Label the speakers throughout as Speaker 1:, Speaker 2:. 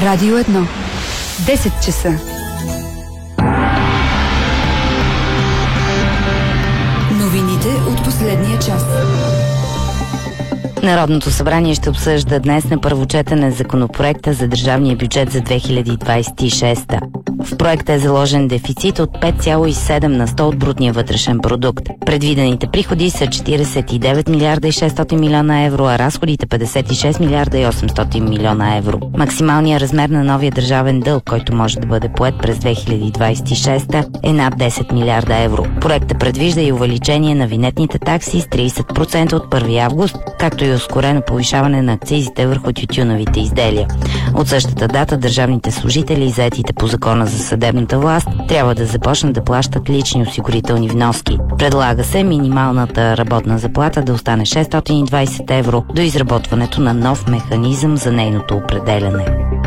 Speaker 1: Радио 1. 10 часа. Новините от последния час.
Speaker 2: Народното събрание ще обсъжда днес на първо четене законопроекта за държавния бюджет за 2026. В проекта е заложен дефицит от 5,7 на 100 от брутния вътрешен продукт. Предвидените приходи са 49 милиарда и 600 милиона евро, а разходите 56 милиарда и 800 милиона евро. Максималният размер на новия държавен дълг, който може да бъде поет през 2026, е над 10 милиарда евро. Проектът предвижда и увеличение на винетните такси с 30% от 1 август, както и ускорено повишаване на акцизите върху тютюновите изделия. От същата дата държавните служители и заетите по закона за съдебната власт трябва да започнат да плащат лични осигурителни вноски. Предлага се минималната работна заплата да остане 620 евро до изработването на нов механизъм за нейното определяне.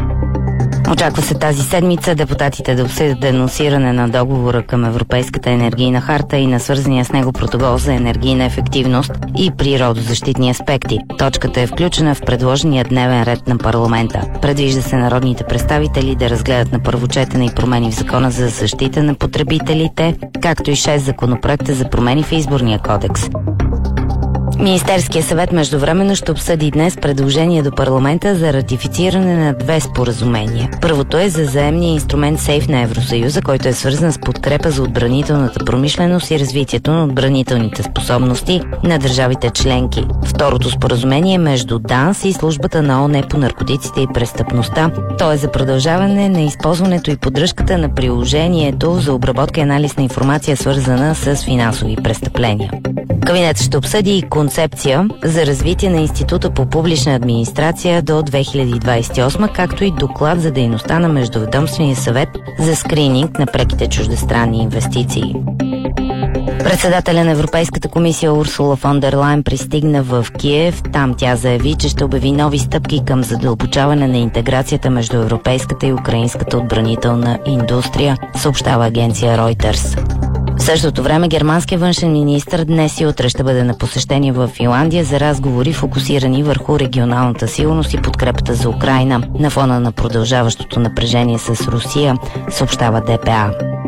Speaker 2: Очаква се тази седмица депутатите да обсъдят денонсиране на договора към Европейската енергийна харта и на свързания с него протокол за енергийна ефективност и природозащитни аспекти. Точката е включена в предложения дневен ред на парламента. Предвижда се народните представители да разгледат на първо четене и промени в Закона за защита на потребителите, както и 6 законопроекта за промени в Изборния кодекс. Министерския съвет междувременно ще обсъди днес предложение до парламента за ратифициране на 2 споразумения. Първото е за заемния инструмент СЕЙФ на Евросъюза, който е свързан с подкрепа за отбранителната промишленост и развитието на отбранителните способности на държавите членки. Второто споразумение е между ДАНС и службата на ООН по наркотиците и престъпността. То е за продължаване на използването и поддръжката на приложението за обработка и анализ на информация, свързана с финансови престъпления. Кабинетът ще обсъди и концепция за развитие на Института по публична администрация до 2028, както и доклад за дейността на Междуведомствения съвет за скрининг на преките чуждестранни инвестиции. Председателя на Европейската комисия Урсула фон дер Лайен пристигна в Киев. Там тя заяви, че ще обяви нови стъпки към задълбочаване на интеграцията между европейската и украинската отбранителна индустрия, съобщава агенция Reuters. В същото време германският външен министър днес и утре ще бъде на посещение в Финландия за разговори, фокусирани върху регионалната сигурност и подкрепата за Украйна на фона на продължаващото напрежение с Русия, съобщава ДПА.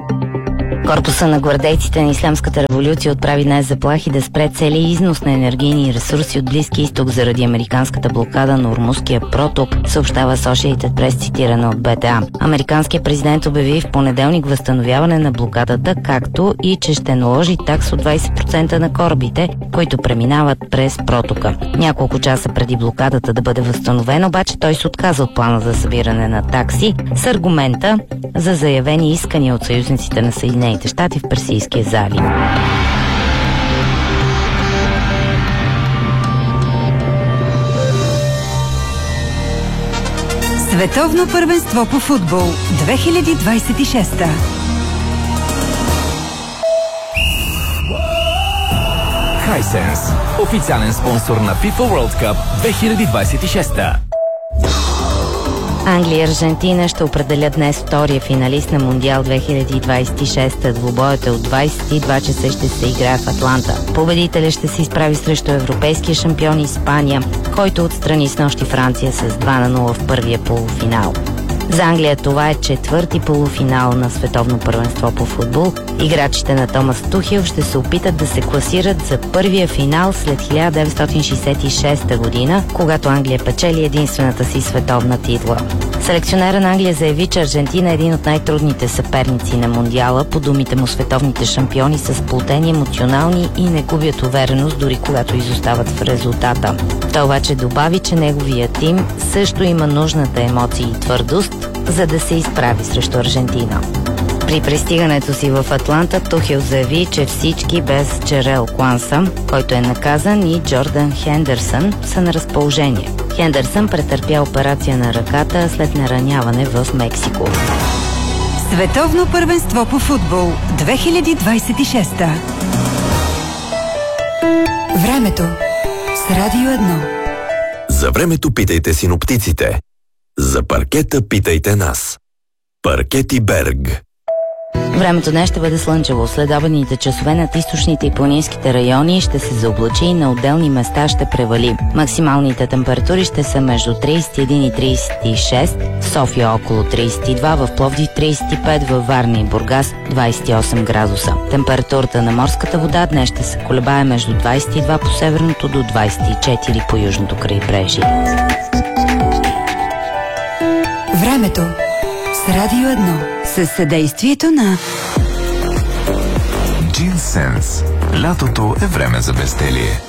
Speaker 2: Корпуса на гвардейците на Ислямската революция отправи днес заплахи да спре целия износ на енергийни ресурси от Близки изток заради американската блокада на Ормузския проток, съобщава Associated Press, цитирана от БТА. Американският президент обяви в понеделник възстановяване на блокадата, както и че ще наложи такс от 20% на корабите, които преминават през протока. Няколко часа преди блокадата да бъде възстановена, обаче той се отказа от плана за събиране на такси с аргумента за заявени искания от съюзниците на Съединените щати в Персийския залив.
Speaker 1: Световно първенство по футбол 2026.
Speaker 3: Hisense, официален спонсор на FIFA World Cup 2026.
Speaker 2: Англия и Аржентина ще определят днес втория финалист на Мондиал 2026. Двубоят от 22 часа ще се играе в Атланта. Победителят ще се изправи срещу европейския шампион Испания, който отстрани снощи Франция с 2-0 в първия полуфинал. За Англия това е четвърти полуфинал на световно първенство по футбол. Играчите на Томас Тухел ще се опитат да се класират за първия финал след 1966 година, когато Англия печели единствената си световна титла. Селекционера на Англия заяви, че Аржентина е един от най-трудните съперници на Мондиала. По думите му, световните шампиони са сплотени, емоционални и не губят увереност, дори когато изостават в резултата. Той обаче добави, че неговия тим също има нужната емоция и твърдост, за да се изправи срещу Аржентина. При пристигането си в Атланта Тухел заяви, че всички без Джерел Куанса, който е наказан, и Джордан Хендерсън са на разположение. Хендерсън претърпя операция на ръката след нараняване в Мексико.
Speaker 1: Световно първенство по футбол 2026. Времето с Радио 1.
Speaker 4: За времето питайте синоптиците. За паркета питайте нас. Паркети Берг.
Speaker 2: Времето днес ще бъде слънчево. Следобедните часове над източните и планинските райони ще се заоблачи и на отделни места ще превали. Максималните температури ще са между 31 и 36, в София около 32, в Пловдив 35, във Варна и Бургас 28 градуса. Температурата на морската вода днес ще се колебае между 22 по северното до 24 по южното крайбрежие.
Speaker 1: Времето с Радио 1 със съдействието на
Speaker 5: Джинсенс. Лятото е време за безделие.